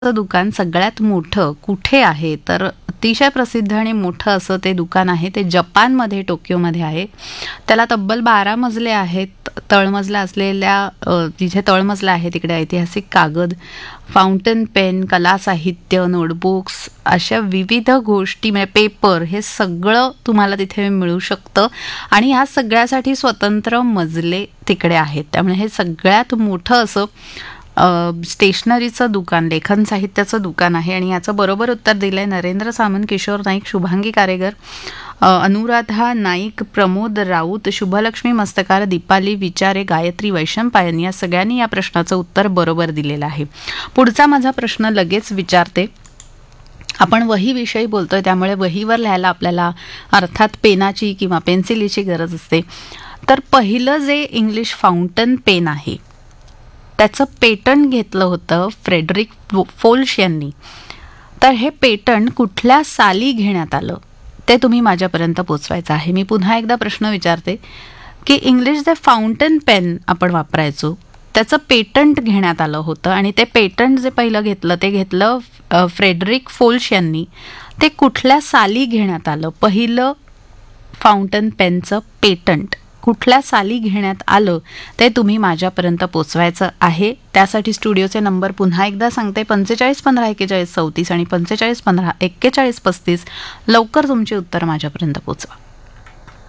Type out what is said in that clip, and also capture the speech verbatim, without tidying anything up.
दुकान सगळ्यात मोठं कुठे आहे? तर अतिशय प्रसिद्ध आणि मोठं असं ते दुकान आहे. ते जपानमध्ये, टोकियोमध्ये आहे. त्याला तब्बल बारा मजले आहेत. तळमजला असलेल्या अ, जिथे तळमजला आहे तिकडे ऐतिहासिक कागद, फाउंटन पेन, कला साहित्य, नोटबुक्स अशा विविध गोष्टी म्हणजे पेपर हे सगळं तुम्हाला तिथे मिळू शकतं आणि ह्या सगळ्यासाठी स्वतंत्र मजले तिकडे आहेत. त्यामुळे हे सगळ्यात मोठं असं स्टेशनरीचं दुकान, लेखन साहित्याचं दुकान आहे. आणि याचं बरोबर उत्तर दिलंय नरेंद्र सामंत, किशोर नाईक, शुभांगी कारेगर, अ, अनुराधा नाईक, प्रमोद राऊत, शुभलक्ष्मी मस्तकार, दीपाली विचारे, गायत्री वैशंपायन या सगळ्यांनी या प्रश्नाचं उत्तर बरोबर दिलेलं आहे. पुढचा माझा प्रश्न लगेच विचारते. आपण वहीविषयी बोलतोय त्यामुळे वहीवर लिहायला आपल्याला अर्थात पेनाची किंवा पेन्सिलीची गरज असते. तर पहिलं जे इंग्लिश फाउंटन पेन आहे त्याचं पेटंट घेतलं होतं फ्रेडरिक फोल्श यांनी. तर हे पेटंट कुठल्या साली घेण्यात आलं ते तुम्ही माझ्यापर्यंत पोचवायचं आहे. मी पुन्हा एकदा प्रश्न विचारते की इंग्लिश जे फाउंटन पेन आपण वापरायचो त्याचं पेटंट घेण्यात आलं होतं आणि ते पेटंट जे पहिलं घेतलं ते घेतलं अ, फ्रेडरिक फोल्श यांनी. ते कुठल्या साली घेण्यात आलं? पहिलं फाउंटन पेनचं पेटंट कुठल्या साली घेण्यात आलं ते तुम्ही माझ्यापर्यंत पोचवायचं आहे. त्यासाठी स्टुडिओचे नंबर पुन्हा एकदा सांगते, पंचेचाळीस पंधरा एक्केचाळीस चौतीस आणि पंचेचाळीस पंधरा एक्केचाळीस पस्तीस. लवकर तुमचे उत्तर माझ्यापर्यंत पोचवा.